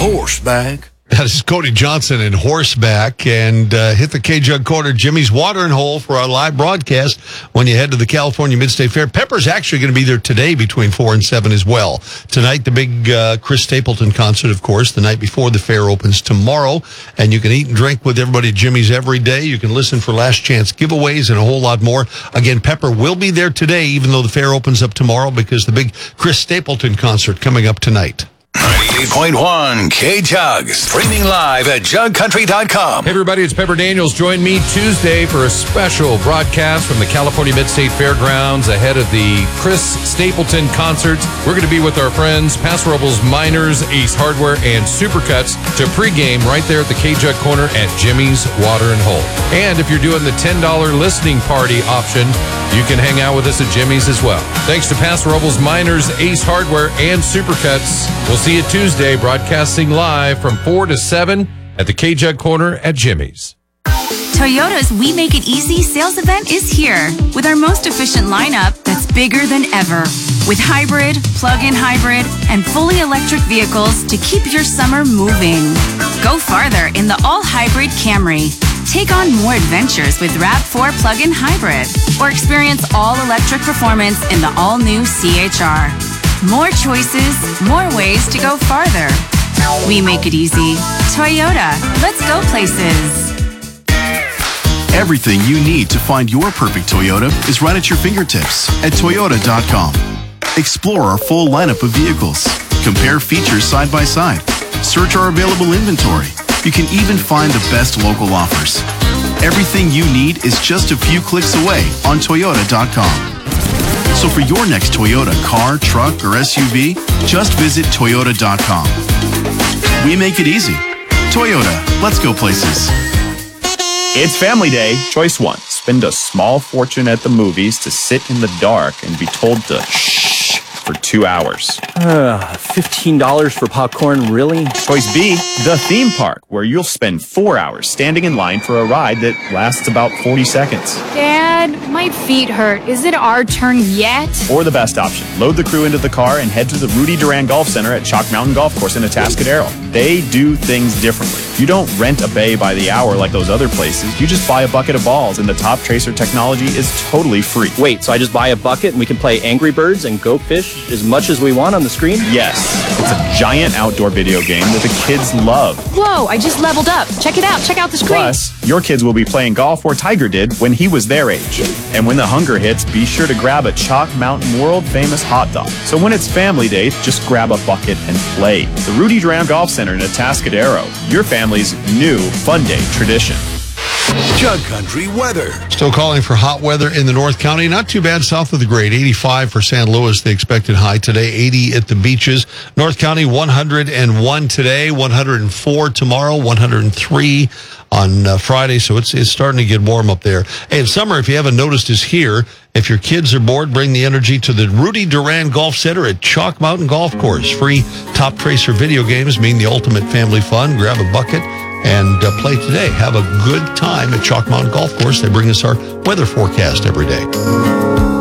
Horseback. That is Cody Johnson in Horseback, and hit the K-Jug Corner, Jimmy's Watering Hole for our live broadcast when you head to the California Mid-State Fair. Pepper's actually going to be there today between 4 and 7 as well. Tonight, the big Chris Stapleton concert, of course, the night before the fair opens tomorrow, and you can eat and drink with everybody at Jimmy's every day. You can listen for last chance giveaways and a whole lot more. Again, Pepper will be there today, even though the fair opens up tomorrow, because the big Chris Stapleton concert coming up tonight. 98.1 K-Jug, streaming live at jugcountry.com. Hey everybody, it's Pepper Daniels. Join me Tuesday for a special broadcast from the California Mid-State Fairgrounds ahead of the Chris Stapleton concerts. We're going to be with our friends Paso Robles Miners, Ace Hardware, and Supercuts to pregame right there at the K-Jug Corner at Jimmy's Watering Hole. And if you're doing the $10 listening party option, you can hang out with us at Jimmy's as well. Thanks to Paso Robles Miners, Ace Hardware, and Supercuts. We'll see you Tuesday, broadcasting live from 4 to 7 at the K-Jug Corner at Jimmy's. Toyota's We Make It Easy sales event is here with our most efficient lineup that's bigger than ever. With hybrid, plug-in hybrid, and fully electric vehicles to keep your summer moving. Go farther in the all-hybrid Camry. Take on more adventures with RAV4 plug-in hybrid. Or experience all-electric performance in the all-new CHR. More choices, more ways to go farther. We make it easy. Toyota, let's go places. Everything you need to find your perfect Toyota is right at your fingertips at Toyota.com. Explore our full lineup of vehicles. Compare features side by side. Search our available inventory. You can even find the best local offers. Everything you need is just a few clicks away on Toyota.com. So for your next Toyota car, truck, or SUV, just visit Toyota.com. We make it easy. Toyota, let's go places. It's Family Day. Choice 1. Spend a small fortune at the movies to sit in the dark and be told to shh for 2 hours. $15 for popcorn, really? Choice B. The theme park, where you'll spend 4 hours standing in line for a ride that lasts about 40 seconds. Dad, my feet hurt. Is it our turn yet? Or the best option. Load the crew into the car and head to the Rudy Duran Golf Center at Chalk Mountain Golf Course in Atascadero. They do things differently. You don't rent a bay by the hour like those other places. You just buy a bucket of balls, and the Top Tracer technology is totally free. Wait, so I just buy a bucket and we can play Angry Birds and go fish as much as we want on the screen? Yes. It's a giant outdoor video game that the kids love. Whoa, I just leveled up. Check it out. Check out the screen. Plus, your kids will be playing golf where Tiger did when he was their age. And when the hunger hits, be sure to grab a Chalk Mountain world-famous hot dog. So when it's family day, just grab a bucket and play. The Rudy Duran Golf Center in Atascadero, your family's new fun day tradition. Jug Country weather. Still calling for hot weather in the North County. Not too bad south of the grade. 85 for San Luis, the expected high today. 80 at the beaches. North County, 101 today, 104 tomorrow, 103 on Friday. So it's starting to get warm up there. Hey, in summer, if you haven't noticed, is here. If your kids are bored, bring the energy to the Rudy Duran Golf Center at Chalk Mountain Golf Course. Free Top Tracer video games mean the ultimate family fun. Grab a bucket and play today. Have a good time at Chalk Mountain Golf Course. They bring us our weather forecast every day.